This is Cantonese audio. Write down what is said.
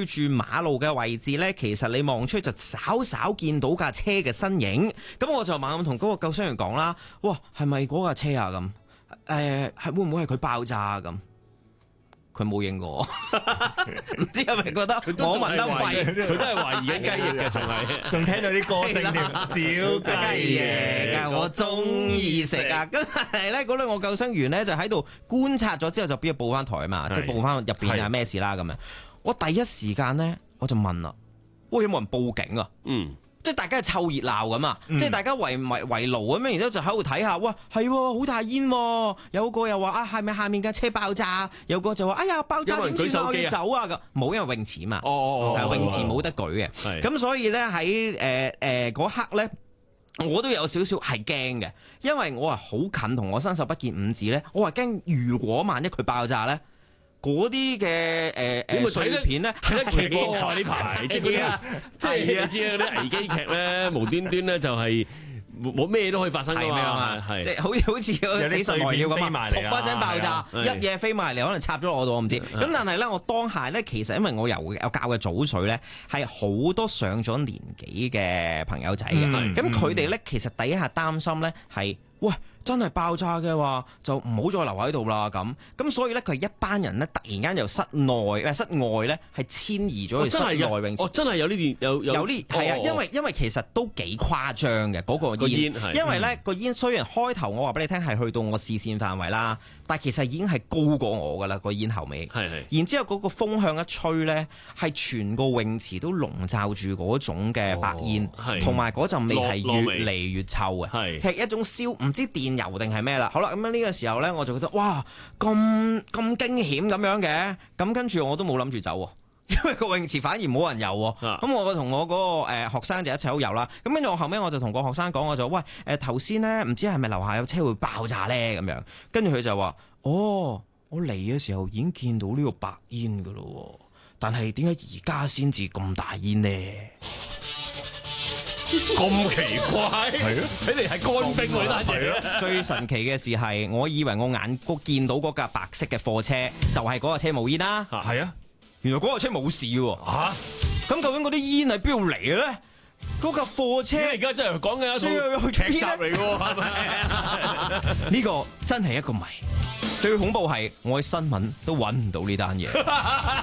對住馬路嘅位置呢，其實你望出去就稍稍見到架車嘅身影。咁我就猛咁同嗰個救生員講啦，哇，係咪嗰架車啊？咁係會唔會係佢爆炸啊？咁佢冇應過我，唔知係咪覺得我問得廢， 佢都係懷疑緊雞翼嘅， 仲聽到啲歌聲添，小雞翼啊，我中意食啊！咁係咧，嗰兩個救生員咧就喺度觀察咗之後，就俾佢報翻台啊嘛，即係報翻入邊係咩事啦咁樣。我第一時間咧我就問啦，喂，有冇人報警啊？即係大家係湊熱鬧咁啊！即係大家圍爐咁樣，然之後就喺度睇下，哇，係好大煙喎！有個又話啊，係咪下面架車爆炸？有個就話，哎呀，爆炸點算啊？我要走啊！咁冇，因為泳池嘛，泳池冇得舉嘅。咁所以咧喺嗰刻咧，我都有少少係驚嘅，因為我係好近同我伸手不見五指咧，我係驚如果萬一佢爆炸咧。嗰啲嘅碎片咧睇得劇多啊！呢排即係嗰啲，即係你知啊，嗰啲危機劇咧，無端端咧就係冇咩都可以發生㗎嘛，係即係好似嗰啲死神來了咁啊，噗一聲爆炸，一嘢飛埋嚟，可能插咗我度，我唔知。咁但係咧，我當下咧，其實因為我有教嘅早水咧，係好多上咗年紀嘅朋友仔嘅，咁佢哋咧其實第一下擔心咧係，喂，真係爆炸嘅話，就唔好再留喺度啦咁所以咧，佢係一班人咧，突然間由室外咧係遷移咗去室內泳池。 真係有呢段有呢係啊，因為其實都幾誇張嘅嗰個煙，因為咧個煙雖然開頭我話俾你聽係去到我視線範圍啦，但係其實已經係高過我噶啦個煙後尾。然之後嗰個風向一吹咧，係全個泳池都籠罩住嗰種嘅白煙，同埋嗰陣味係越嚟越臭嘅，係一種燒唔知電油定係咩啦。好啦，咁樣呢個時候咧，我就覺得哇，咁驚險咁樣嘅，咁跟住我都冇諗住走，因為個泳池反而冇人游，咁我同我嗰個學生就一齊好游啦。咁跟住我後尾我就同個學生講，我就喂，頭先咧唔知係咪樓下有車會爆炸咧咁樣，跟住佢就話，哦，我嚟嘅時候已經見到呢個白煙噶咯，但係點解而家先至咁大煙呢？ 咁奇怪，係啊！睇嚟係乾冰喎，呢單嘢。 最神奇嘅事係，我以為我眼谷見到嗰架白色嘅貨車，就係嗰架車冇煙啦。 係啊， 原來嗰架車冇事喎。咁究竟嗰啲煙係邊度嚟嘅咧？嗰架貨車， 你而家真係講緊一套劇集嚟喎，係咪？ 呢個真係一個謎。最恐怖係我喺新聞都揾唔到呢單嘢。